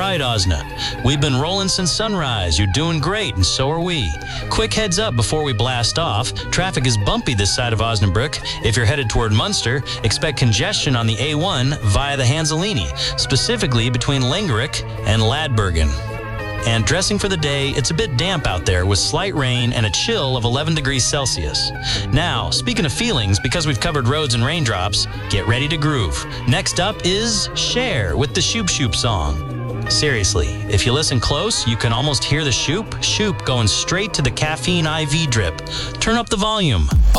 right, Osna. We've been rolling since sunrise. You're doing great, and so are we. Quick heads up before we blast off. Traffic is bumpy this side of Osnabrück. If you're headed toward Munster, expect congestion on the A1 via the Hanzelini, specifically between Lengerich and Ladbergen. And dressing for the day, it's a bit damp out there with slight rain and a chill of 11 degrees Celsius. Now, speaking of feelings, because we've covered roads and raindrops, get ready to groove. Next up is Cher with the Shoop Shoop song. Seriously, if you listen close, you can almost hear the shoop going straight to the caffeine IV drip. Turn up the volume.